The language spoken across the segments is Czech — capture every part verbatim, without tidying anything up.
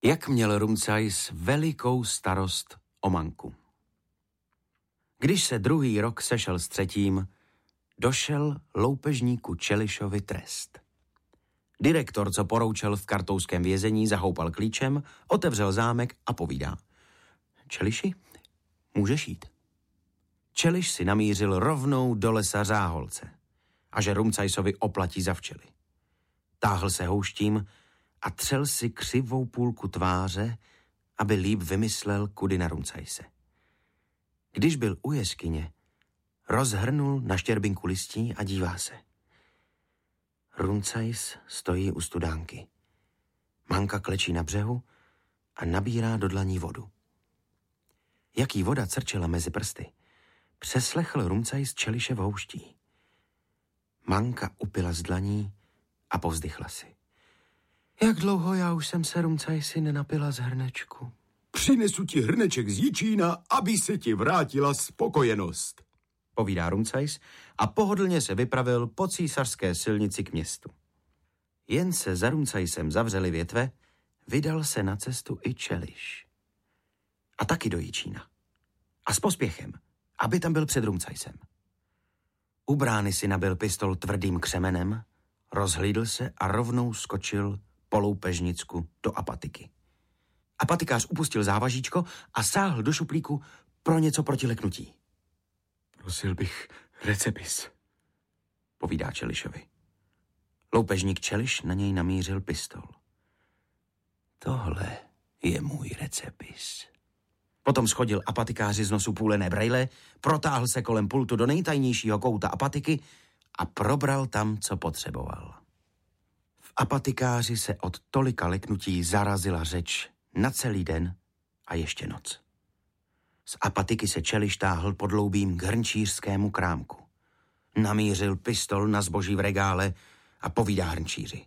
Jak měl Rumcajs velikou starost o Manku. Když se druhý rok sešel s třetím, došel loupežníku Čelišovi trest. Direktor, co poroučel v kartouském vězení, zahoupal klíčem, otevřel zámek a povídá: Čeliši, můžeš jít. Čeliš si namířil rovnou do lesa Řáholce a že Rumcajsovi oplatí za včely. Táhl se houštím a třel si křivou půlku tváře, aby líp vymyslel, kudy na Rumcajse. Když byl u jeskyně, rozhrnul na štěrbinku listí a dívá se. Rumcajs stojí u studánky. Manka klečí na břehu a nabírá do dlaní vodu. Jak jí voda crčela mezi prsty, přeslechl Rumcajs Čeliše v houští. Manka upila z dlaní a povzdychla si. Jak dlouho já už jsem se, Rumcajsi, nenapila z hrnečku. Přinesu ti hrneček z Jičína, aby se ti vrátila spokojenost, povídá Rumcajs a pohodlně se vypravil po císařské silnici k městu. Jen se za Rumcajsem zavřely větve, vydal se na cestu i Čeliš. A taky do Jičína. A s pospěchem, aby tam byl před Rumcajsem. U brány si nabil pistol tvrdým křemenem, rozhlídl se a rovnou skočil po loupežnicku do apatiky. Apatikář upustil závažíčko a sáhl do šuplíku pro něco proti leknutí. Prosil bych recepis, povídá Čelišovi. Loupežník Čeliš na něj namířil pistol. Tohle je můj recepis. Potom schodil apatikáři z nosu půlené brejle, protáhl se kolem pultu do nejtajnějšího kouta apatiky a probral tam, co potřeboval. V apatikáři se od tolika leknutí zarazila řeč na celý den a ještě noc. Z apatiky se Čeliš táhl podloubím k hrnčířskému krámku. Namířil pistol na zboží v regále a povídá hrnčíři.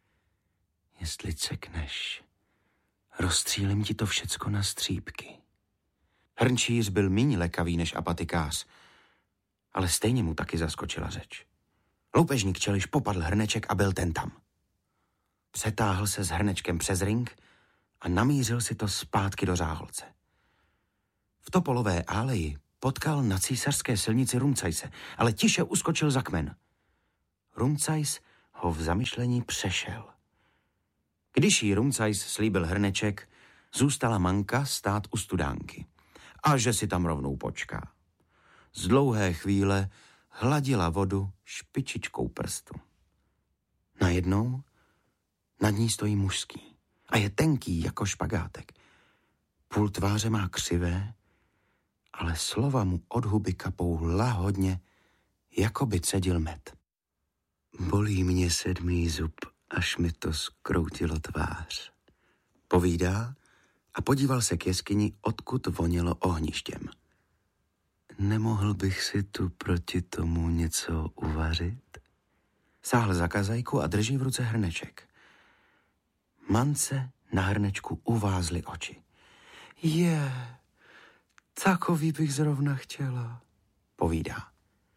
Jestli cekneš, rozstřílím ti to všecko na střípky. Hrnčíř byl míň lekavý než apatikář, ale stejně mu taky zaskočila řeč. Loupežník Čeliš popadl hrneček a byl ten tam. Přetáhl se s hrnečkem přes ring a namířil si to zpátky do Řáholce. V Topolové áleji potkal na císařské silnici Rumcajse, ale tiše uskočil za kmen. Rumcajs ho v zamyšlení přešel. Když jí Rumcajs slíbil hrneček, zůstala Manka stát u studánky. A že si tam rovnou počká. Z dlouhé chvíle hladila vodu špičičkou prstu. Najednou nad ní stojí mužský a je tenký jako špagátek. Půl tváře má křivé, ale slova mu od huby kapou lahodně, jako by cedil med. Bolí mě sedmý zub, až mi to skroutilo tvář. Povídá a podíval se k jeskyni, odkud vonělo ohništěm. Nemohl bych si tu proti tomu něco uvařit? Sáhl za kazajku a drží v ruce hrneček. Mance na hrnečku uvázly oči. Je, takový bych zrovna chtěla, povídá.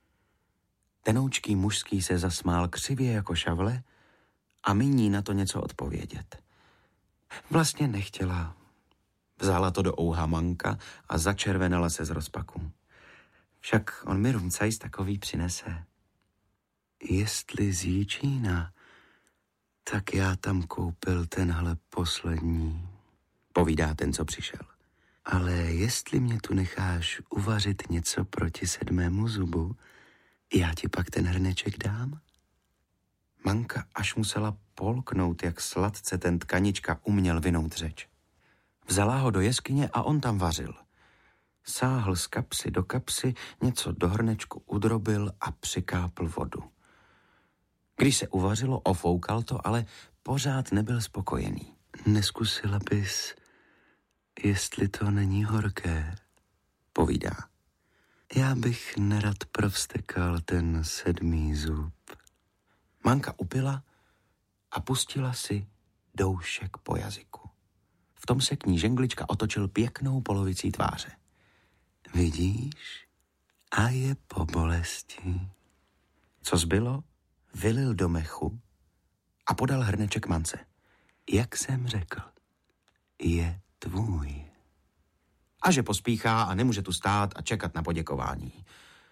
Tenoučký mužský se zasmál křivě jako šavle a míní na to něco odpovědět. Vlastně nechtěla. Vzala to do ouha Manka a začervenala se z rozpaku. Však on mi Rumcajs takový přinese. Jestli z Jičína, tak já tam koupil tenhle poslední, povídá ten, co přišel. Ale jestli mě tu necháš uvařit něco proti sedmému zubu, já ti pak ten hrneček dám? Manka až musela polknout, jak sladce ten tkanička uměl vinout řeč. Vzala ho do jeskyně a on tam vařil. Sáhl z kapsy do kapsy, něco do hrnečku udrobil a přikápl vodu. Když se uvařilo, ofoukal to, ale pořád nebyl spokojený. Neskusila bys, jestli to není horké, povídá. Já bych nerad provstekal ten sedmý zub. Manka upila a pustila si doušek po jazyku. V tom se k ní ženglička otočil pěknou polovicí tváře. Vidíš? A je po bolesti. Co zbylo, vylil do mechu a podal hrneček Mance. Jak jsem řekl, je tvůj. A že pospíchá a nemůže tu stát a čekat na poděkování.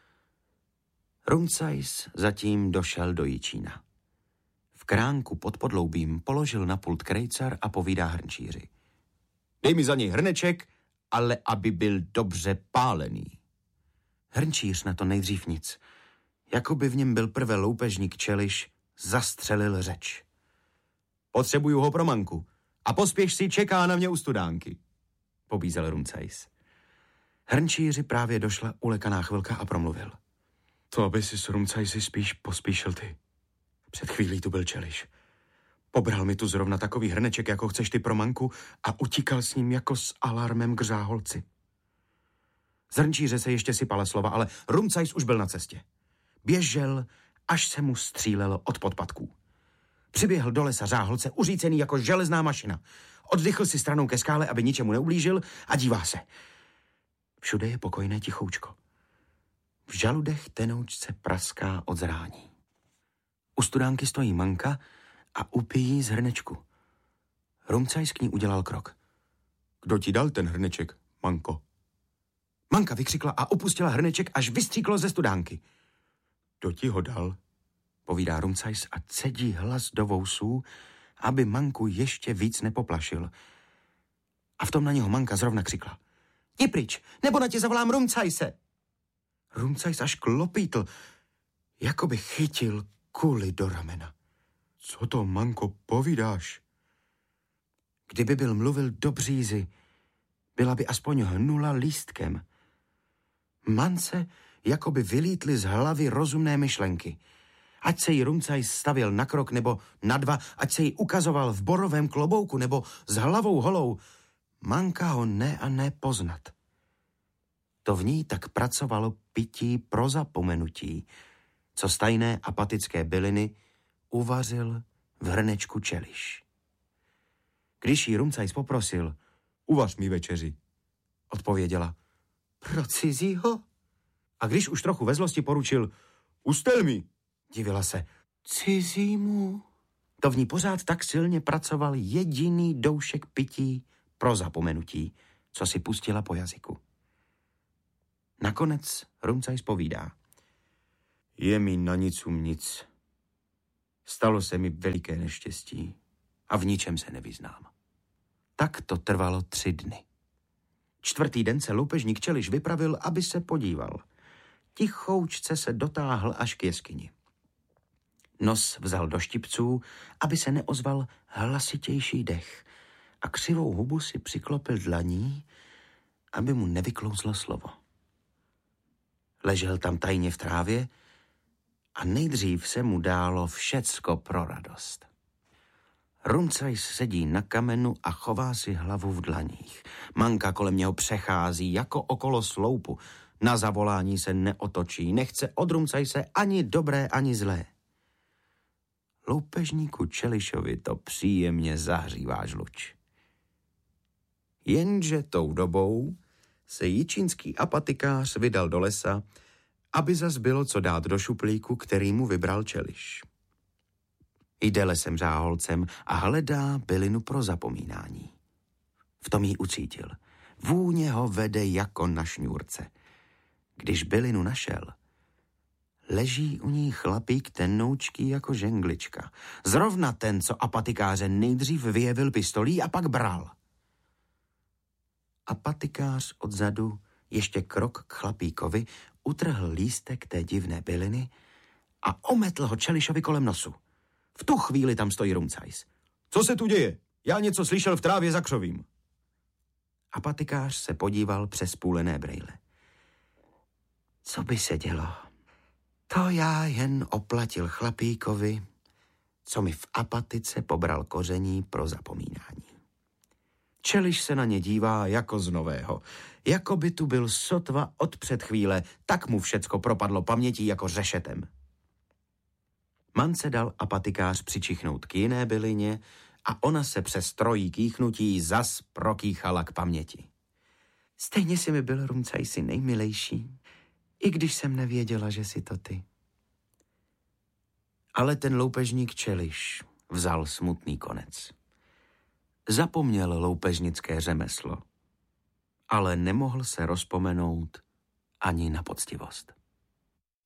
Rumcajs zatím došel do Jičína. V kránku pod podloubím položil na pult krejcar a povídá hrnčíři. Dej mi za něj hrneček, ale aby byl dobře pálený. Hrnčíř na to nejdřív nic. Jakoby v něm byl prve loupežník Čeliš, zastřelil řeč. Potřebuju ho pro manku a pospěš si, čeká na mě u studánky, pobízel Rumcajs. Hrnčíři právě došla ulekaná chvilka a promluvil. To aby si s Rumcajsi spíš pospíšil ty. Před chvílí tu byl Čeliš. Pobral mi tu zrovna takový hrneček, jako chceš ty pro manku a utíkal s ním jako s alarmem k řáholci. Z hrnčíře se ještě sypala slova, ale Rumcajs už byl na cestě. Běžel, až se mu střílelo od podpatků. Přiběhl do lesa řáholce, uřícený jako železná mašina. Oddychl si stranou ke skále, aby ničemu neublížil a dívá se. Všude je pokojné tichoučko. V žaludech tenoučce praská od zrání. U studánky stojí manka a upíjí z hrnečku. Rumcajs k ní udělal krok. Kdo ti dal ten hrneček, manko? Manka vykřikla a opustila hrneček, až vystříklo ze studánky. Kdo ti ho dal? Povídá Rumcajs a cedí hlas do vousů, aby manku ještě víc nepoplašil. A v tom na něho manka zrovna křikla. Jdi pryč, nebo na tě zavolám Rumcajse. Rumcajs až klopítl, jako by chytil kuli do ramena. Co to, manko, povídáš? Kdyby byl mluvil do břízy, byla by aspoň hnula lístkem. Mance jako by vylítly z hlavy rozumné myšlenky. Ať se jí Rumcajs stavěl na krok nebo na dva, ať se jí ukazoval v borovém klobouku nebo s hlavou holou, manka ho ne a ne poznat. To v ní tak pracovalo pití pro zapomenutí, co z tajné apatické byliny uvařil v hrnečku Čeliš. Když jí Rumcajs poprosil, uvař mi večeři, odpověděla, pro cizího? A když už trochu ve zlosti poručil, ustel mi, divila se, cizímu? To v ní pořád tak silně pracoval jediný doušek pití pro zapomenutí, co si pustila po jazyku. Nakonec Rumcajs povídá. Je mi na nicum nic. Stalo se mi veliké neštěstí a v ničem se nevyznám. Tak to trvalo tři dny. Čtvrtý den se loupežník Čeliš vypravil, aby se podíval. Tichoučce se dotáhl až k jeskyni. Nos vzal do štipců, aby se neozval hlasitější dech a křivou hubu si přiklopil dlaní, aby mu nevyklouzlo slovo. Ležel tam tajně v trávě a nejdřív se mu dálo všecko pro radost. Rumcajs sedí na kamenu a chová si hlavu v dlaních. Manka kolem něho přechází jako okolo sloupu. Na zavolání se neotočí, nechce od Rumcajse ani dobré, ani zlé. Loupežníku Čelišovi to příjemně zahřívá žluč. Jenže tou dobou se jičínský apatikář vydal do lesa, aby zas bylo co dát do šuplíku, který mu vybral Čeliš. Jde lesem řáholcem a hledá bylinu pro zapomínání. V tom jí ucítil. Vůně ho vede jako na šňůrce. Když bylinu našel, leží u ní chlapík tenoučký jako ženglička. Zrovna ten, co apatikáře nejdřív vyjevil pistolí a pak bral. Apatikář odzadu ještě krok k chlapíkovi utrhl lístek té divné byliny a ometl ho Čelišovi kolem nosu. V tu chvíli tam stojí Rumcajs. Co se tu děje? Já něco slyšel v trávě za křovím. Apatikář se podíval přes půlené brejle. Co by se dělo? To já jen oplatil chlapíkovi, co mi v apatice pobral koření pro zapomínání. Čeliš se na ně dívá jako z nového. Jako by tu byl sotva od před chvíle, tak mu všecko propadlo pamětí jako řešetem. Mance dal apatikář přičichnout k jiné bylině a ona se přes trojí kýchnutí zas prokýchala k paměti. Stejně si mi byl, Rumcajsi, nejmilejší, i když jsem nevěděla, že jsi to ty. Ale ten loupežník Čeliš vzal smutný konec. Zapomněl loupežnické řemeslo, ale nemohl se rozpomenout ani na poctivost.